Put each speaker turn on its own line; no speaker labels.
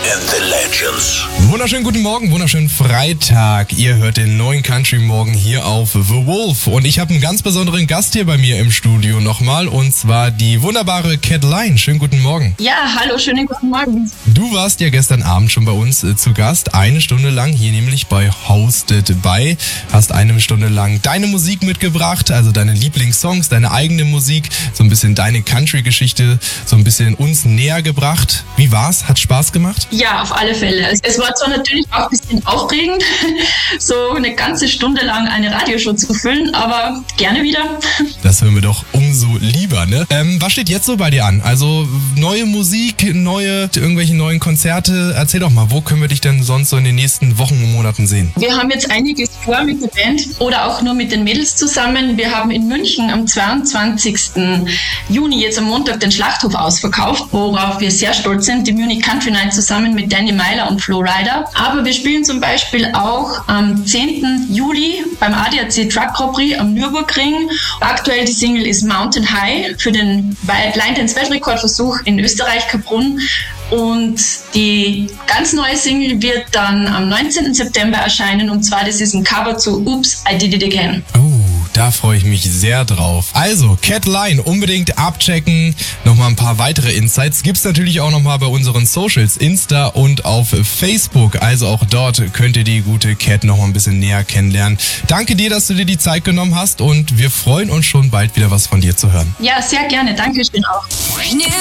and the Legends.
Wunderschönen guten Morgen, wunderschönen Freitag. Ihr hört den neuen Country Morgen hier auf The Wolf. Und ich habe einen ganz besonderen Gast hier bei mir im Studio nochmal. Und zwar die wunderbare Cat Line. Schönen guten Morgen.
Ja, hallo, schönen guten Morgen.
Du warst ja gestern Abend schon bei uns zu Gast. 1 Stunde lang hier nämlich bei Hosted by. Hast 1 Stunde lang deine Musik mitgebracht, also deine Lieblingssongs, deine eigene Musik, so ein bisschen deine Country-Geschichte, so ein bisschen uns näher gebracht. Wie war's? Hat Spaß gemacht?
Ja, auf alle Fälle. Es war zwar natürlich auch ein bisschen aufregend, so eine ganze Stunde lang eine Radioshow zu füllen, aber gerne wieder.
Das hören wir doch umso lieber, ne? Was steht jetzt so bei dir an? Also neue Musik, irgendwelche neuen Konzerte. Erzähl doch mal, wo können wir dich denn sonst so in den nächsten Wochen und Monaten sehen?
Wir haben jetzt einiges vor mit der Band oder auch nur mit den Mädels zusammen. Wir haben in München am 22. Juni, jetzt am Montag, den Schlachthof ausverkauft, worauf wir sehr stolz sind. Die Munich Country Night zusammen mit Danny Myler und Flo Rida. Aber wir spielen zum Beispiel auch am 10. Juli beim ADAC Truck Grand Prix am Nürburgring. Aktuell die Single ist Mountain High für den Line Dance Weltrekordversuch in Österreich, Kaprun. Und die ganz neue Single wird dann am 19. September erscheinen. Und zwar, das ist ein Cover zu Oops, I Did It Again.
Da freue ich mich sehr drauf. Also, Cat Line, unbedingt abchecken. Nochmal ein paar weitere Insights gibt's natürlich auch nochmal bei unseren Socials, Insta und auf Facebook. Also auch dort könnt ihr die gute Cat nochmal ein bisschen näher kennenlernen. Danke dir, dass du dir die Zeit genommen hast und wir freuen uns schon bald wieder was von dir zu hören.
Ja, sehr gerne. Dankeschön auch.